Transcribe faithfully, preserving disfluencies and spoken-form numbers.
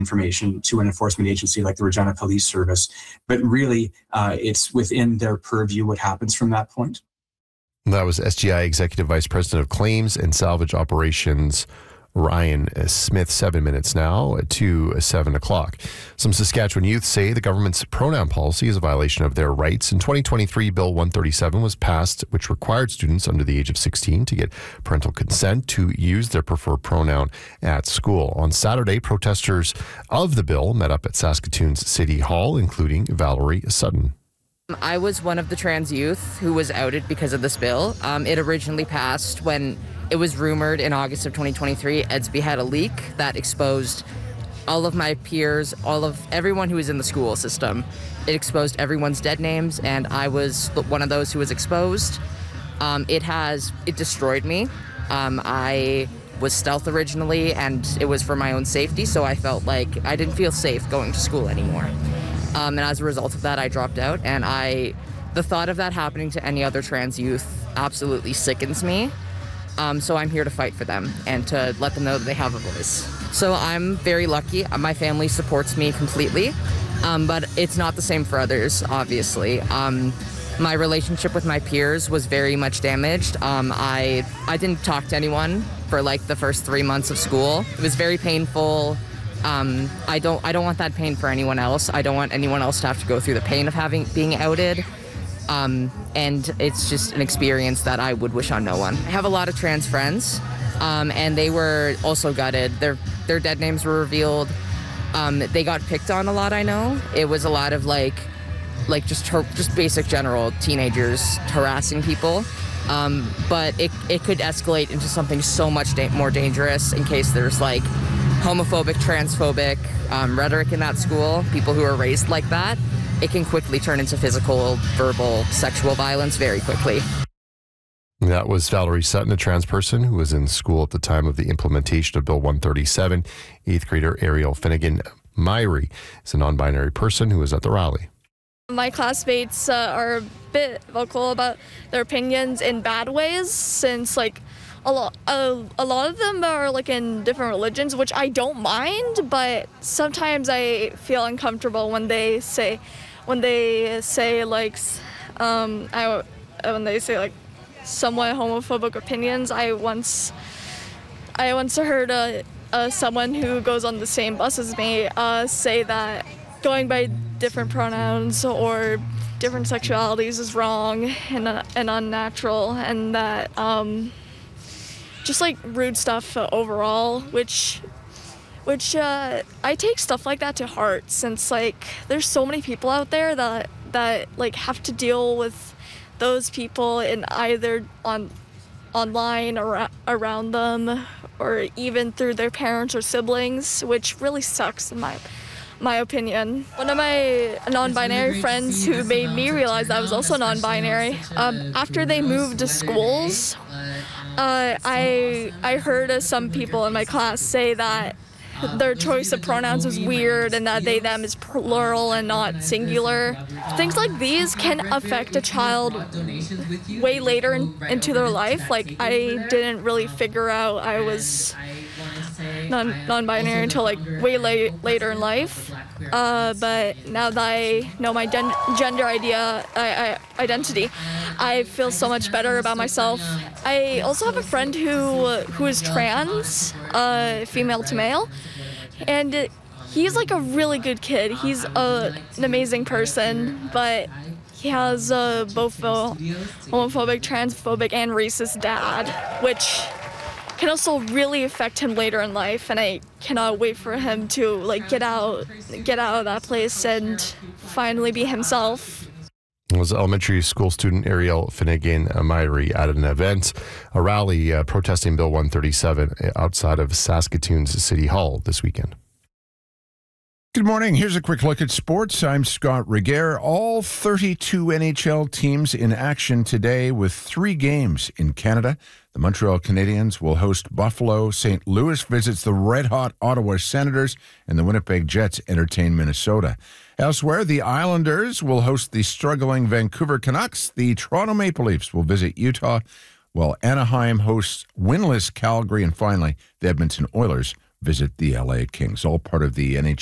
information to an enforcement agency like the Regina Police Service. But really, uh, it's within their purview what happens from that point. That was S G I Executive Vice President of Claims and Salvage Operations, Ryan Smith. Seven minutes now to seven o'clock. Some Saskatchewan youth say the government's pronoun policy is a violation of their rights. In twenty twenty-three, Bill one thirty-seven was passed, which required students under the age of sixteen to get parental consent to use their preferred pronoun at school. On Saturday, protesters of the bill met up at Saskatoon's City Hall, including Valerie Sutton. I was one of the trans youth who was outed because of this bill. Um, it originally passed when it was rumored in August of twenty twenty-three, E D S B had a leak that exposed all of my peers, all of everyone who was in the school system. It exposed everyone's dead names, and I was one of those who was exposed. Um, it has, it destroyed me. Um, I was stealth originally, and it was for my own safety, so I felt like I didn't feel safe going to school anymore. Um, and as a result of that, I dropped out, and I, the thought of that happening to any other trans youth absolutely sickens me. Um, so I'm here to fight for them and to let them know that they have a voice. So I'm very lucky. My family supports me completely, um, but it's not the same for others, obviously. Um, my relationship with my peers was very much damaged. Um, I I didn't talk to anyone for like the first three months of school. It was very painful. Um, I don't I don't want that pain for anyone else. I don't want anyone else to have to go through the pain of having being outed. Um, and it's just an experience that I would wish on no one. I have a lot of trans friends, um, and they were also gutted. Their their dead names were revealed. Um, they got picked on a lot, I know. It was a lot of like, like just her, just basic general teenagers harassing people. Um, but it, it could escalate into something so much da- more dangerous in case there's like homophobic, transphobic um, rhetoric in that school, people who are raised like that. It can quickly turn into physical, verbal, sexual violence very quickly. That was Valerie Sutton, a trans person who was in school at the time of the implementation of Bill one thirty-seven. Eighth grader Ariel Finnegan Myrie is a non-binary person who was at the rally. My classmates uh, are a bit vocal about their opinions in bad ways, since like a lot, a, a lot of them are like in different religions, which I don't mind, but sometimes I feel uncomfortable when they say, when they say like, um, I, when they say like somewhat homophobic opinions. I once, I once heard uh, uh, someone who goes on the same bus as me uh, say that going by different pronouns or different sexualities is wrong and uh, and unnatural, and that um, just like rude stuff uh, overall, which which uh, I take stuff like that to heart, since like there's so many people out there that that like have to deal with those people in either on online or around them, or even through their parents or siblings, which really sucks in my my opinion. One of my non-binary friends who made me realize I was also non-binary, um, after they moved to schools, uh, I I heard uh, some people in my class say that their choice of pronouns was weird and that they, them is plural and not singular. Things like these can affect a child way later in, into their life. Like, I didn't really figure out I was non, non-binary until like way late, later in life. Uh, but now that I know my gen- gender idea, I, I, identity, I feel so much better about myself. I also have a friend who who is trans, uh, female to male, and he's like a really good kid. He's a, an amazing person, but he has uh, both a homophobic, transphobic, and racist dad, which can also really affect him later in life, and I cannot wait for him to like get out, get out of that place and finally be himself. It was elementary school student Ariel Finnegan Myrie at an event, a rally uh, protesting Bill one thirty-seven outside of Saskatoon's City Hall this weekend. Good morning. Here's a quick look at sports. I'm Scott Regehr. All thirty-two N H L teams in action today with three games in Canada. The Montreal Canadiens will host Buffalo. Saint Louis visits the red-hot Ottawa Senators, and the Winnipeg Jets entertain Minnesota. Elsewhere, the Islanders will host the struggling Vancouver Canucks. The Toronto Maple Leafs will visit Utah, while Anaheim hosts winless Calgary. And finally, the Edmonton Oilers visit the L A Kings. All part of the N H L